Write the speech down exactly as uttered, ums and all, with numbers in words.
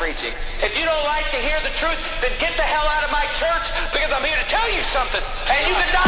preaching. If you don't like to hear the truth, then get the hell out of my church, because I'm here to tell you something. And you can